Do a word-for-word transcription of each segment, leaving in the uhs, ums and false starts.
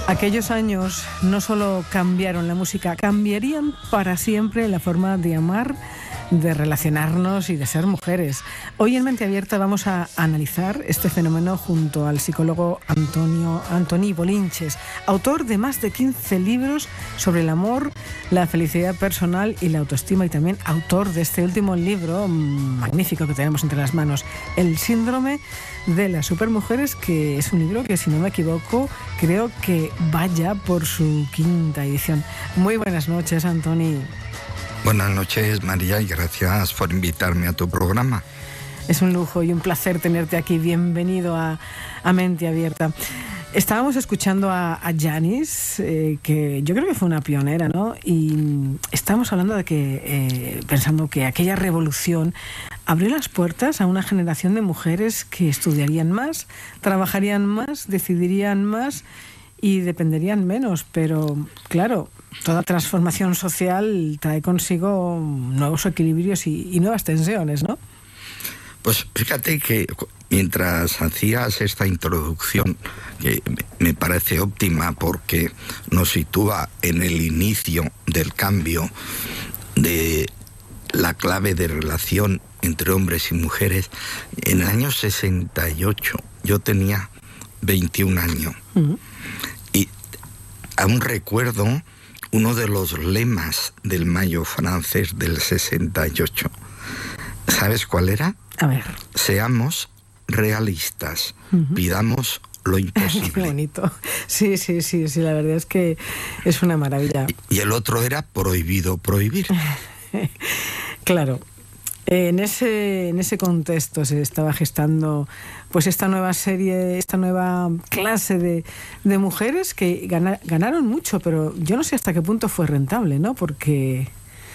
Aquellos años no solo cambiaron la música, cambiarían para siempre la forma de amar, de relacionarnos y de ser mujeres. Hoy en Mente Abierta vamos a analizar este fenómeno junto al psicólogo Antonio Antoni Bolinches, autor de más de quince libros sobre el amor, la felicidad personal y la autoestima, y también autor de este último libro magnífico que tenemos entre las manos, El síndrome de las supermujeres, que es un libro que, si no me equivoco, creo que va ya por su quinta edición. Muy buenas noches, Antoni. Buenas noches, María, y gracias por invitarme a tu programa. Es un lujo y un placer tenerte aquí. Bienvenido a, a Mente Abierta. Estábamos escuchando a, a Janis, eh, que yo creo que fue una pionera, ¿no? Y estábamos hablando de que, eh, pensando que aquella revolución abrió las puertas a una generación de mujeres que estudiarían más, trabajarían más, decidirían más y dependerían menos. Pero, claro, toda transformación social trae consigo nuevos equilibrios y, y nuevas tensiones, ¿no? Pues fíjate que mientras hacías esta introducción, que me parece óptima porque nos sitúa en el inicio del cambio de la clave de relación entre hombres y mujeres, en el año sesenta y ocho yo tenía veintiún años. Uh-huh. Y aún recuerdo uno de los lemas del Mayo francés del sesenta y ocho. ¿Sabes cuál era? A ver. Seamos realistas, uh-huh. Pidamos lo imposible. Qué bonito. Sí, sí, sí, sí, la verdad es que es una maravilla. Y, y el otro era prohibido prohibir. Claro. En ese, en ese contexto se estaba gestando pues esta nueva serie, esta nueva clase de, de mujeres que gana, ganaron mucho, pero yo no sé hasta qué punto fue rentable, ¿no? Porque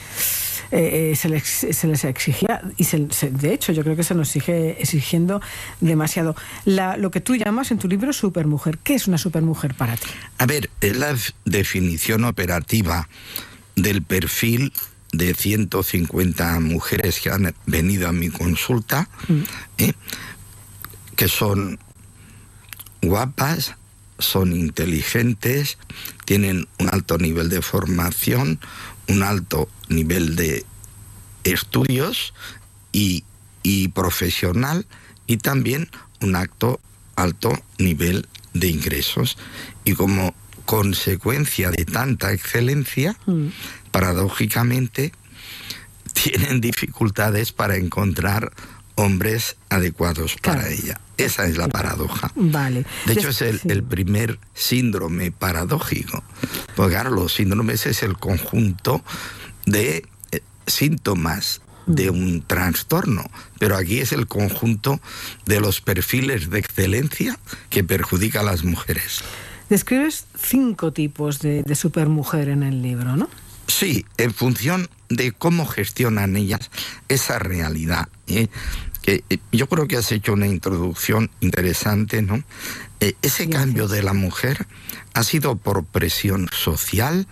eh, se, les, se les exigía, y se, se, de hecho yo creo que se nos sigue exigiendo demasiado. La, lo que tú llamas en tu libro supermujer, ¿qué es una supermujer para ti? A ver, es la definición operativa del perfil de ciento cincuenta mujeres que han venido a mi consulta, mm. ¿eh? que son guapas, son inteligentes, tienen un alto nivel de formación, un alto nivel de estudios y, y profesional, y también un alto, alto nivel de ingresos. Y como consecuencia de tanta excelencia, mm. paradójicamente, tienen dificultades para encontrar hombres adecuados para claro. ella. Esa es la paradoja. Vale. De hecho, es el, sí. el primer síndrome paradójico. Porque claro, los síndromes es el conjunto de eh, síntomas de un trastorno, pero aquí es el conjunto de los perfiles de excelencia que perjudica a las mujeres. Describes cinco tipos de, de supermujer en el libro, ¿no? Sí, en función de cómo gestionan ellas esa realidad. ¿eh? Que, eh, yo creo que has hecho una introducción interesante, ¿no? Eh, ese Gracias. Cambio de la mujer ha sido por presión social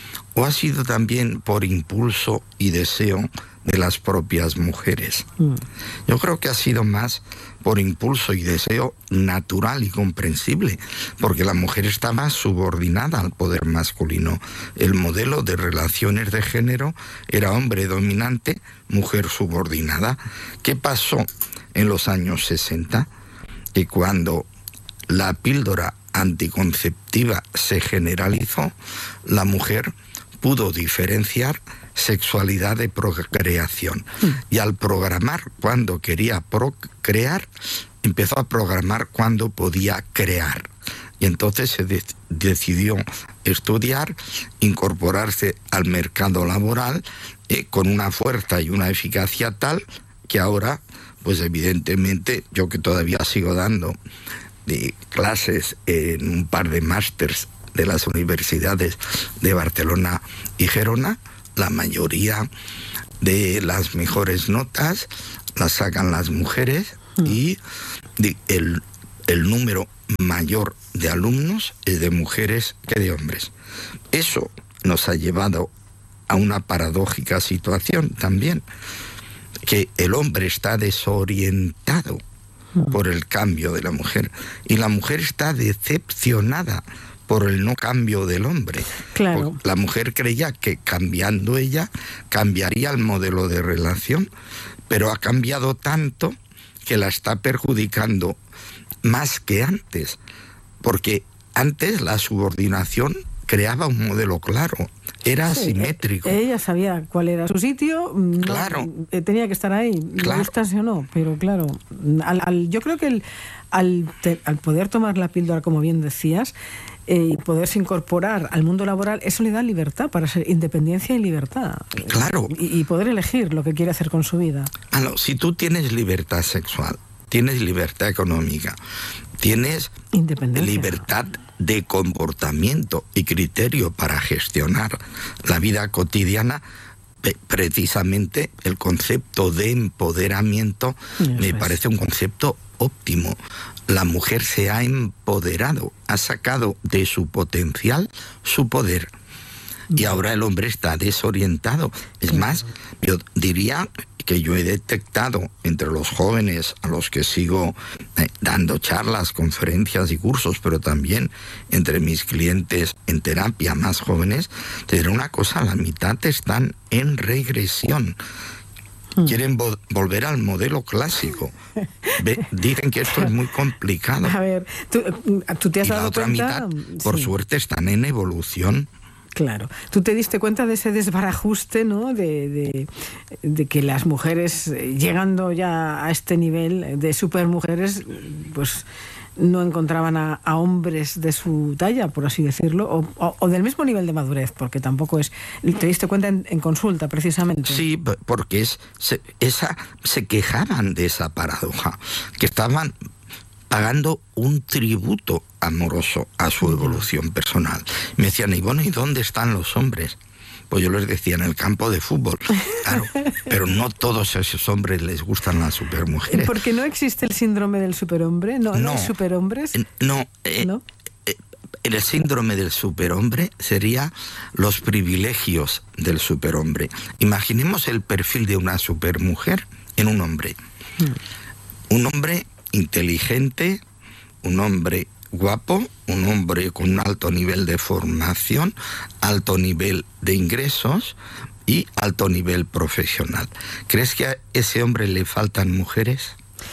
o ha sido también por impulso y deseo de las propias mujeres. Mm. Yo creo que ha sido más por impulso y deseo natural y comprensible, porque la mujer estaba subordinada al poder masculino. El modelo de relaciones de género era hombre dominante, mujer subordinada. ¿Qué pasó en los años sesenta? Que cuando la píldora anticonceptiva se generalizó, la mujer pudo diferenciar sexualidad de procreación. Mm. Y al programar cuando quería procrear, empezó a programar cuando podía crear. Y entonces se de- decidió estudiar, incorporarse al mercado laboral eh, con una fuerza y una eficacia tal que ahora, pues evidentemente, yo que todavía sigo dando de clases en un par de másters de las universidades de Barcelona y Gerona, la mayoría de las mejores notas las sacan las mujeres mm. y de el, el número mayor de alumnos es de mujeres que de hombres. Eso nos ha llevado a una paradójica situación también, que el hombre está desorientado mm. por el cambio de la mujer y la mujer está decepcionada por el no cambio del hombre. Claro. La mujer creía que cambiando ella cambiaría el modelo de relación, pero ha cambiado tanto que la está perjudicando más que antes, porque antes la subordinación creaba un modelo claro, era sí, asimétrico. Ella sabía cuál era su sitio, no, claro. tenía que estar ahí, claro. gustase o no, pero claro, al, al, yo creo que el, al, te, al poder tomar la píldora, como bien decías, y eh, poderse incorporar al mundo laboral, eso le da libertad para ser independencia y libertad. Claro. Y, y poder elegir lo que quiere hacer con su vida. Bueno, si tú tienes libertad sexual, tienes libertad económica, tienes libertad de comportamiento y criterio para gestionar la vida cotidiana, precisamente el concepto de empoderamiento sí, me es. parece un concepto óptimo. La mujer se ha empoderado, ha sacado de su potencial su poder. Y ahora el hombre está desorientado. Es más, yo diría que yo he detectado entre los jóvenes a los que sigo eh, dando charlas, conferencias y cursos, pero también entre mis clientes en terapia más jóvenes, te diré una cosa, la mitad están en regresión. Quieren vo- volver al modelo clásico. Ve, dicen que esto es muy complicado. A ver, tú, tú te has y dado la otra cuenta... mitad, por sí. suerte, están en evolución. Claro. ¿Tú te diste cuenta de ese desbarajuste, ¿no? De, de, de que las mujeres, llegando ya a este nivel de supermujeres, pues no encontraban a, a hombres de su talla, por así decirlo, o, o, o del mismo nivel de madurez, porque tampoco es... ¿Te diste cuenta en, en consulta, precisamente? Sí, porque es, se, esa, se quejaban de esa paradoja, que estaban pagando un tributo amoroso a su evolución personal. Me decían, y bueno, ¿y dónde están los hombres? Pues yo les decía, en el campo de fútbol. Claro, pero no todos esos hombres les gustan las supermujeres. ¿Porque no existe el síndrome del superhombre? ¿No, no, no hay superhombres? No, eh, ¿no? Eh, el síndrome del superhombre sería los privilegios del superhombre. Imaginemos el perfil de una supermujer en un hombre. Hmm. Un hombre inteligente, un hombre guapo, un hombre con un alto nivel de formación, alto nivel de ingresos y alto nivel profesional. ¿Crees que a ese hombre le faltan mujeres?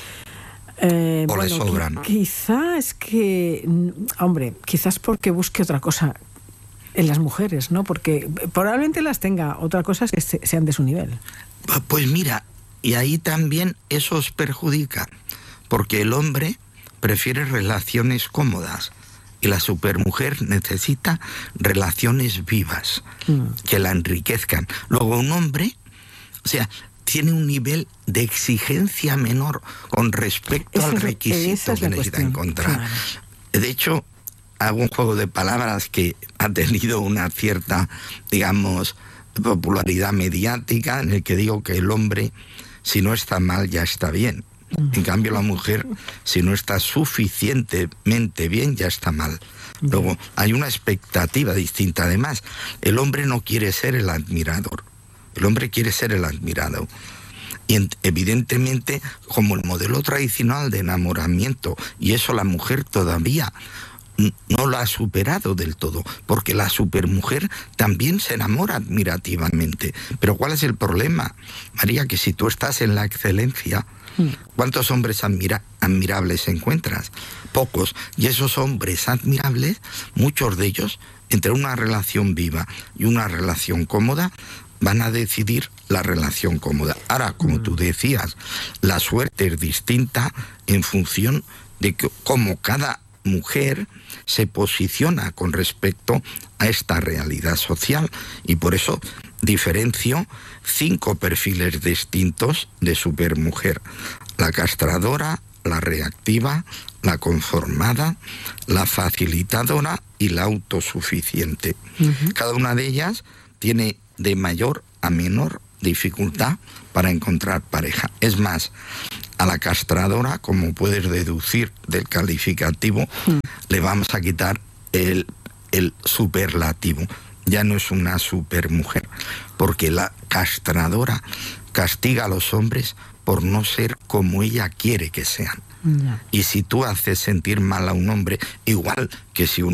Eh, ¿O bueno, le sobran? Quizás es que, hombre, quizás porque busque otra cosa en las mujeres, ¿no? Porque probablemente las tenga, otra cosa es que sean de su nivel. Pues mira, y ahí también eso os perjudica. Porque el hombre prefiere relaciones cómodas y la supermujer necesita relaciones vivas, mm. que la enriquezcan. Luego un hombre, o sea, tiene un nivel de exigencia menor con respecto esa al es, requisito es que necesita cuestión. encontrar. Claro. De hecho, hago un juego de palabras que ha tenido una cierta, digamos, popularidad mediática, en el que digo que el hombre, si no está mal, ya está bien. En cambio, la mujer, si no está suficientemente bien, ya está mal. Luego, hay una expectativa distinta. Además, el hombre no quiere ser el admirador. El hombre quiere ser el admirado. Y evidentemente, como el modelo tradicional de enamoramiento, y eso la mujer todavía no lo ha superado del todo, porque la supermujer también se enamora admirativamente. Pero ¿cuál es el problema, María? Que si tú estás en la excelencia, ¿cuántos hombres admira- admirables encuentras? Pocos. Y esos hombres admirables, muchos de ellos, entre una relación viva y una relación cómoda, van a decidir la relación cómoda. Ahora, como tú decías, la suerte es distinta en función de que, cómo cada mujer se posiciona con respecto a esta realidad social, y por eso diferencio cinco perfiles distintos de supermujer: la castradora, la reactiva, la conformada, la facilitadora y la autosuficiente. Uh-huh. Cada una de ellas tiene de mayor a menor dificultad para encontrar pareja. Es más, a la castradora, como puedes deducir del calificativo, mm. le vamos a quitar el, el superlativo. Ya no es una supermujer, porque la castradora castiga a los hombres por no ser como ella quiere que sean. Yeah. Y si tú haces sentir mal a un hombre, igual que si un